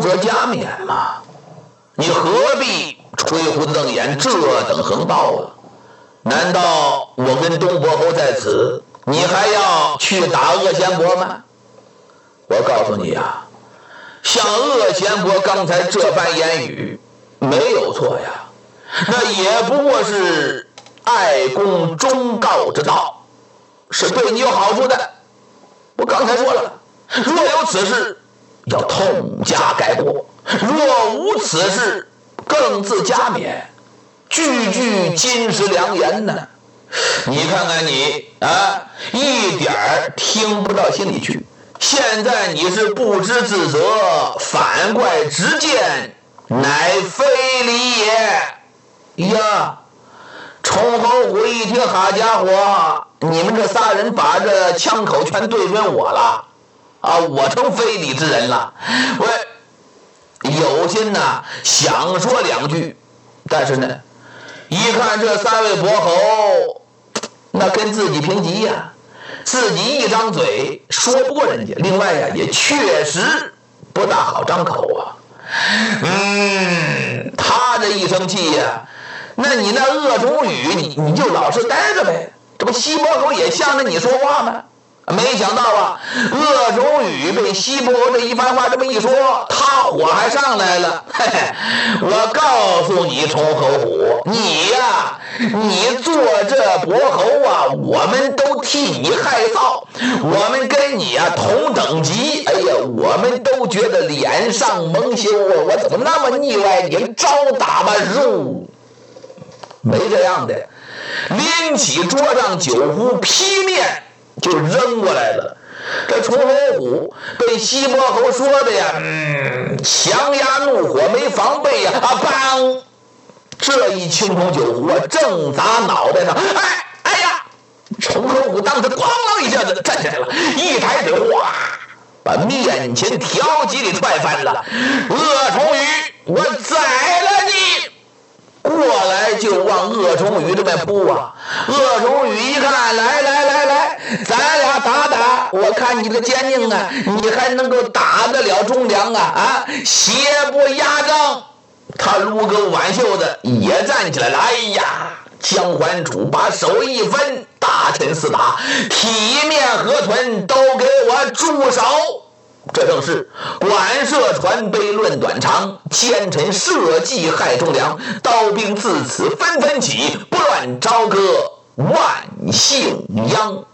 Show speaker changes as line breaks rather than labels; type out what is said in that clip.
则加冕嘛，你何必吹胡子瞪眼，这等横暴啊？难道我跟东伯侯在此，你还要去打鄂贤伯吗？我告诉你啊，像鄂贤伯刚才这番言语没有错呀，那也不过是爱公忠告之道，是对你有好处的。我刚才说了，若有此事，要痛加改过；若无此事，更自加冕。句句金石良言呢。你看看你啊，一点儿听不到心里去。现在你是不知自责，反怪直谏，乃非礼也。呀，崇侯虎一听，好家伙，你们这仨人把这枪口全对准我了啊！我成非礼之人了。我有心呢，想说两句，但是呢，一看这三位伯侯，那跟自己平级呀，自己一张嘴说不过人家，另外呀，也确实不大好张口啊。他这一生气呀，那你那鄂中宇，你就老实待着呗，这不西伯侯也向着你说话吗？没想到啊，鄂中宇被西伯侯这一番话这么一说，他火还上来了。嘿嘿，我告诉你，崇侯虎，你呀，你做这伯侯啊，我们都替你害臊，我们跟你啊同等级。哎呀，我们都觉得脸上蒙羞啊，我怎么那么腻歪你？招打吧，入没这样的，拎起桌上酒壶劈面就扔过来了。这崇侯虎被西伯侯说的呀，强压怒火没防备呀，梆！这一青铜酒壶啊，正砸脑袋上。哎呀！崇侯虎当时咣啷一下子站起来了，一抬腿，哗，把面前条几给踹翻了。鄂崇宇，我宰了你！过来就往鄂崇宇这边扑啊！鄂崇宇一看，来，咱俩打打，我看你这坚硬啊，你还能够打得了忠良啊？邪不压正。他撸个挽袖子也站起来了。哎呀，姜桓楚把手一分，大臣四打，体面河豚都给我住手！这正是管涉传杯论短长，奸臣设计害忠良，刀兵自此纷纷起，不乱朝歌万姓殃。